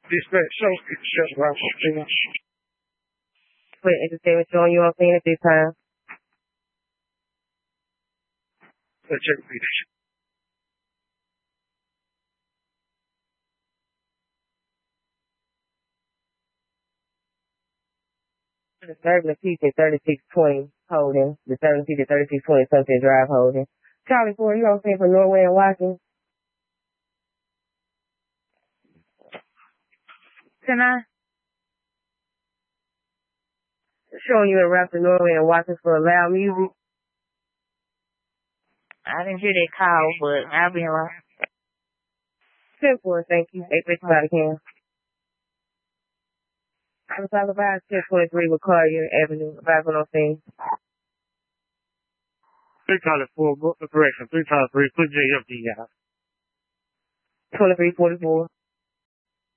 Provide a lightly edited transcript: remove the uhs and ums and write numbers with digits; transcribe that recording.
Dispatch, show just right. Wait, entertainment showing you on scene at this time. Let's check the video. The serving seat at 3620 holding. The serving seat at 3620 Sunset Drive holding. Charlie 4, you on scene for Norway and Watkins? Can I? Showing you at Raptor Norway and Watkins for loud music. I didn't hear that call, but I'll be around. 10-4, thank you. 855 can. I'm talking about 1023 Vicaria Avenue, back on scene. 3 4, correction, 3 3, put JFD out. 2344.